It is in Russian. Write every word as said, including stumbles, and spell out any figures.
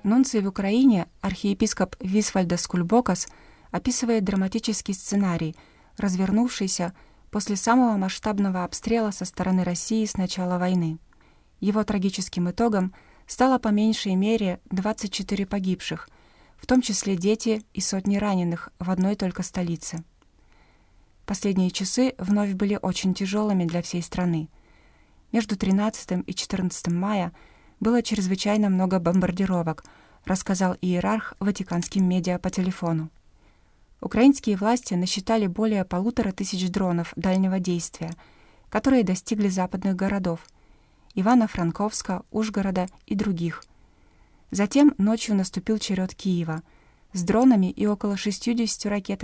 Нунций в Украине, архиепископ Висвальдас Кульбокас, описывает драматический сценарий, развернувшийся после самого масштабного обстрела со стороны России с начала войны. Его трагическим итогом стало по меньшей мере двадцать четыре погибших, в том числе дети и сотни раненых в одной только столице. Последние часы вновь были очень тяжелыми для всей страны. Между тринадцатым и четырнадцатым мая было чрезвычайно много бомбардировок, рассказал иерарх ватиканским медиа по телефону. Украинские власти насчитали более полутора тысяч дронов дальнего действия, которые достигли западных городов — Ивано-Франковска, Ужгорода и других. Затем ночью наступил черед Киева с дронами и около шестьюдесятью ракетами